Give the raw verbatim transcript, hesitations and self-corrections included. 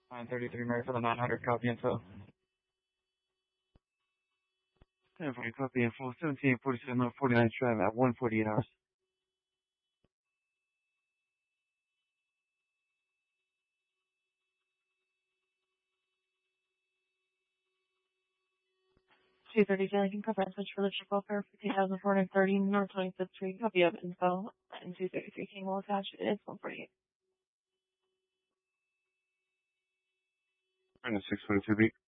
nine thirty-three Mary for the nine hundred, copy info. ten forty, copy info. seventeen forty-seven, forty-nine Drive at one forty-eight hours. two thirty Jennings Conference for the Chippewa for two thousand four hundred thirty North twenty-fifth Street. Copy of info. And two thirty-three King will attach. It is one forty-eight. And a six twenty-two beat.